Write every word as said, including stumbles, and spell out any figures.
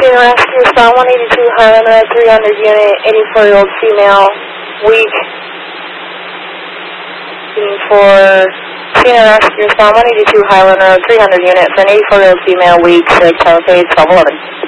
Senior Rescue, Star one eighty-two, Highland Road, three hundred unit, eighty-four-year-old female, weak. For Senior Rescue, Star one eighty-two, Highland Road, three hundred unit, for an eighty-four-year-old female, weak, six, seven, eight, twelve, eleven.